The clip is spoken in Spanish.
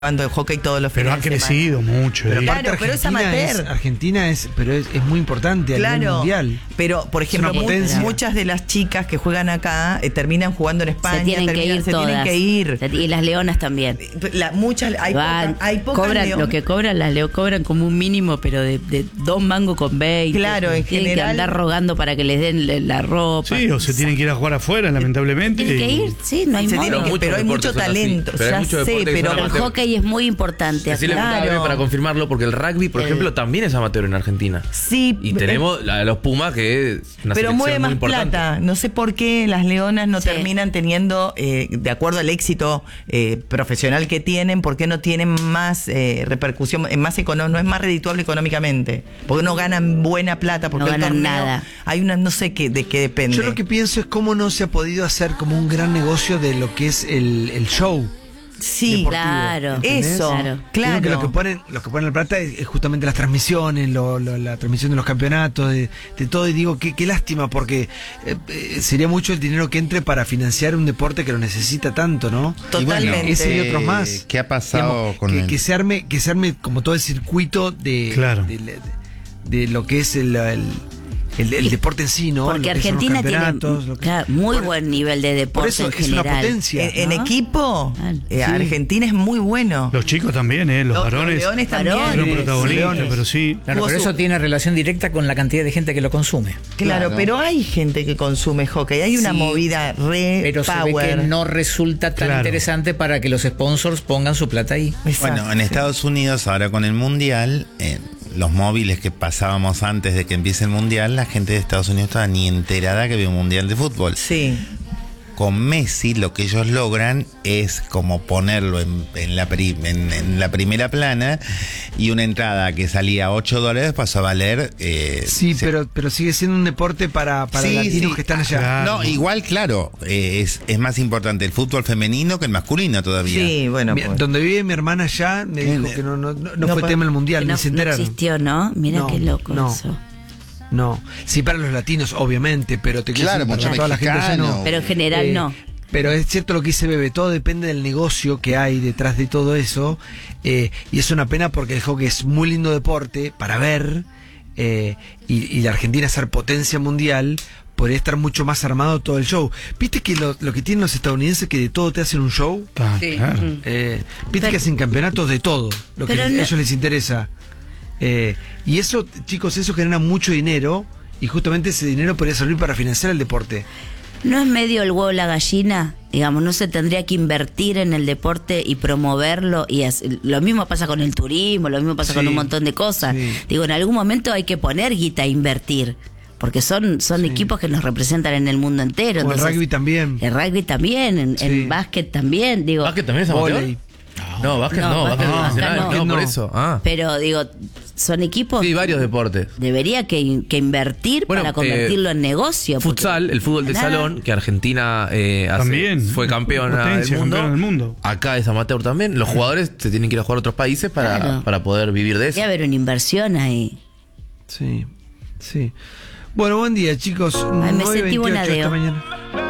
jugando el hockey todos los Pero fines ha de crecido semana. mucho. Pero Claro, aparte pero es amateur. Argentina es muy importante a nivel mundial. Pero por ejemplo, una potencia. muchas de las chicas que juegan acá terminan jugando en España, Se tienen que ir todas. tienen que ir. Y las leonas también. Muchas, hay pocas cobran, leonas. lo que cobran, las cobran como un mínimo, pero de 2 mangos con 20. Claro, en tienen general. que andar rogando para que les den la ropa. Sí, o se tienen que ir a jugar afuera, lamentablemente. Tienen que ir, sí, no hay Se modo. tienen que- pero hay mucho talento, Pero hay ya mucho sé, deporte que pero son El amateur. hockey es muy importante. Decirle Claro. para confirmarlo, porque el rugby, por ejemplo, también es amateur en Argentina. Sí, Y tenemos a los Pumas, que es una pero selección mueve muy más importante. plata. No sé por qué las leonas no Sí. terminan teniendo, de acuerdo al éxito profesional que tienen, por qué no tienen más repercusión, más no es más redituable económicamente. Porque no ganan buena plata, porque No el ganan torneo, nada. hay una, no sé qué, de qué depende. Yo lo que pienso es cómo no se ha podido hacer como un gran negocio de lo que es el show. Sí, deportivo, claro, ¿entendés? eso, Claro. claro. Creo que lo que ponen la plata es justamente las transmisiones, la transmisión de los campeonatos, de todo, y digo, qué lástima, porque sería mucho el dinero que entre para financiar un deporte que lo necesita tanto, ¿no? Totalmente. Ese y otros más. ¿Qué ha pasado Digamos, con el... que se arme como todo el circuito de, Claro. de lo que es el deporte en sí, ¿no? Porque Lo que son los Argentina tiene campeonatos, lo que- claro, muy Por- buen nivel de Por deporte eso en es una general. potencia. En ¿no? equipo, Sí. Argentina es muy bueno. Los chicos también, los varones. Los leones también. Fueron protagonistas, Leones. pero sí. Claro, Tuvo pero su- eso tiene relación directa con la cantidad de gente que lo consume. Claro, Claro. pero hay gente que consume hockey, hay una Sí, movida Pero se ve power. que no resulta tan Claro. interesante para que los sponsors pongan su plata ahí. Exacto. Bueno, en Estados Unidos, ahora con el Mundial, los móviles que pasábamos antes de que empiece el Mundial, la gente de Estados Unidos estaba ni enterada que había un Mundial de fútbol. Sí. Con Messi lo que ellos logran es como ponerlo en la primera plana, y una entrada que salía $8 pasó a valer... Sí, pero sigue siendo un deporte para Sí, latinos sí. que están allá. Claro. No, igual, claro, es más importante el fútbol femenino que el masculino todavía. Sí, bueno. Mira, pues. donde vive mi hermana allá me dijo que no fue pa- tema el mundial, Que ni no, se no enteraron. existió, ¿no? Mira No, qué loco no. eso. No, sí para los latinos, obviamente, pero te quiero Claro, decir, mucho para toda la gente allá mexicano. no. Pero en general no. Pero es cierto lo que dice Bebe, todo depende del negocio que hay detrás de todo eso, y es una pena porque el hockey es muy lindo deporte para ver, y la Argentina ser potencia mundial, podría estar mucho más armado todo el show. ¿Viste que lo que tienen los estadounidenses, que de todo te hacen un show? Sí. Claro. Viste que hacen campeonatos de todo, lo que Pero a no- ellos les interesa. Y eso, chicos, eso genera mucho dinero, y justamente ese dinero podría servir para financiar el deporte. ¿No es medio el huevo la gallina? Digamos, ¿no se tendría que invertir en el deporte y promoverlo? Lo mismo pasa con el turismo, lo mismo pasa Sí, con un montón de cosas. sí. Digo, en algún momento hay que poner guita a invertir, porque son equipos que nos representan en el mundo entero. O el Entonces, rugby también. El rugby también, en Sí. básquet también, digo. ¿Básquet también es amateur? Vóley. No, básquet no, básquet no, nacional. acá No, no. por eso. Pero digo, son equipos. Sí, varios deportes. Debería que invertir Bueno, para convertirlo en negocio. porque Futsal, el fútbol de nada. salón, que Argentina También. fue campeona Potencia, del mundo. campeona del mundo. Acá es amateur también. Los jugadores se tienen que ir a jugar a otros países Claro. para poder vivir de eso. Debería haber una inversión ahí. Sí, sí. Bueno, buen día, chicos. Ay, me 9:28 sentí buena esta deo. mañana.